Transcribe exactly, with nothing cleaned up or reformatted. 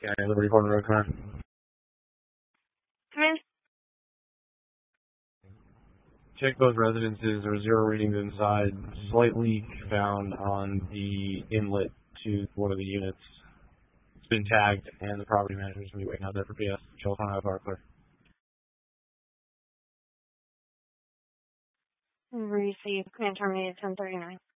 Yeah, Liberty Corner Road, come on. Come in. Check both residences. There are zero readings inside. Slight leak found on the inlet to one of the units. It's been tagged, and the property manager is going to be waiting out there for P S. Telephone out of our clear. Receive. Command terminated ten thirty-nine.